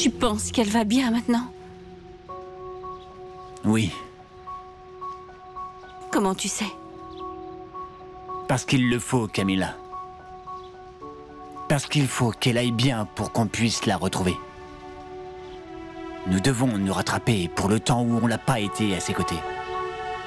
Tu penses qu'elle va bien maintenant? Oui, Comment tu sais? parce qu'il le faut, Camilla. Parce qu'il faut qu'elle aille bien pour qu'on puisse la retrouver. Nous devons nous rattraper pour le temps où on n'a pas été à ses côtés.